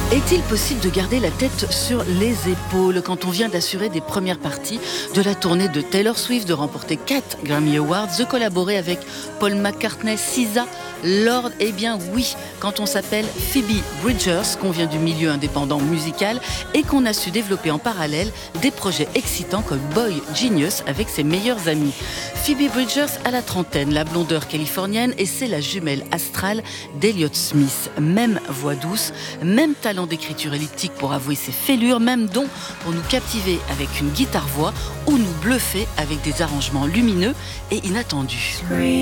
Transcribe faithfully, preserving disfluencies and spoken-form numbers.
Est-il possible de garder la tête sur les épaules quand on vient d'assurer des premières parties de la tournée de Taylor Swift, de remporter quatre Grammy Awards, de collaborer avec Paul McCartney, S Z A, Lorde? Eh bien oui, quand on s'appelle Phoebe Bridgers, qu'on vient du milieu indépendant musical et qu'on a su développer en parallèle des projets excitants comme Boy Genius avec ses meilleurs amis. Phoebe Bridgers a la trentaine, la blondeur californienne, et c'est la jumelle astrale d'Elliott Smith. Même voix douce, même talent d'écriture elliptique pour avouer ses fêlures, même don pour nous captiver avec une guitare-voix ou nous bluffer avec des arrangements lumineux et inattendus.